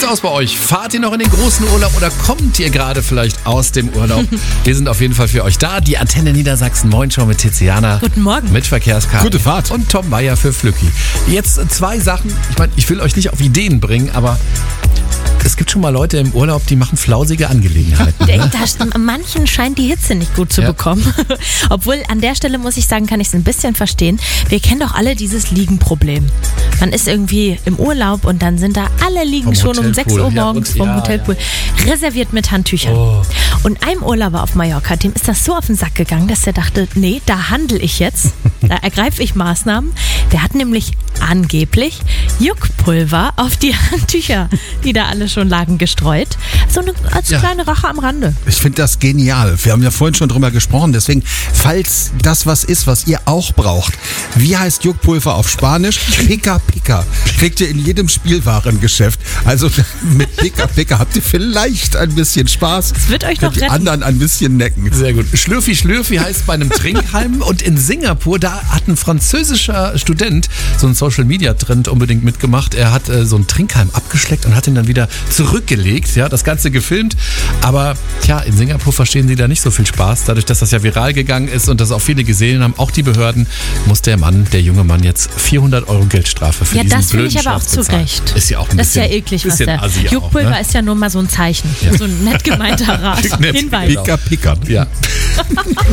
aus bei euch? Fahrt ihr noch in den großen Urlaub oder kommt ihr gerade vielleicht aus dem Urlaub? Wir sind auf jeden Fall für euch da. Die Antenne Niedersachsen Morgenshow mit Tiziana. Guten Morgen. Mit Verkehrskarte. Gute Fahrt. Und Tom Bayer für Flücki. Jetzt 2 Sachen. Ich will euch nicht auf Ideen bringen, aber es gibt schon mal Leute im Urlaub, die machen flausige Angelegenheiten. Ne? Manchen scheint die Hitze nicht gut zu bekommen. Obwohl, an der Stelle muss ich sagen, kann ich es ein bisschen verstehen. Wir kennen doch alle dieses Liegenproblem. Man ist irgendwie im Urlaub und dann sind da alle Liegen schon um 6 Uhr morgens vom Hotelpool reserviert mit Handtüchern. Oh. Und einem Urlauber auf Mallorca, dem ist das so auf den Sack gegangen, dass er dachte, nee, da handle ich jetzt. Da ergreife ich Maßnahmen. Der hat nämlich angeblich Juckpulver auf die Handtücher, die da alle schon lagen, gestreut. So als kleine Rache am Rande. Ich finde das genial. Wir haben ja vorhin schon drüber gesprochen. Deswegen, falls das was ist, was ihr auch braucht. Wie heißt Juckpulver auf Spanisch? Pica Pica. Kriegt ihr in jedem Spielwarengeschäft. Also mit Pica Pica habt ihr vielleicht ein bisschen Spaß. Es wird euch noch retten. Die anderen ein bisschen necken. Sehr gut. Schlürfi Schlürfi heißt bei einem Trinkheim. Und in Singapur, da hat ein französischer Student so einen Social-Media-Trend unbedingt mitgemacht. Er hat so ein Trinkheim abgeschleckt und hat ihn dann wieder zurückgelegt. Ja, das Ganze gefilmt. Aber in Singapur verstehen sie da nicht so viel Spaß. Dadurch, dass das ja viral gegangen ist und das auch viele gesehen haben, auch die Behörden, muss der junge Mann jetzt 400 € Geldstrafe für diesen das finde blöden ich aber auch Scherz zu Recht. Ist ja auch ein das bisschen, ist ja eklig, was bisschen der Assi Juckpulver auch, ne? ist ja nur mal so ein Zeichen. So ein nett gemeinter Rat. Nett. Hinweis. Pica Pica. Ja.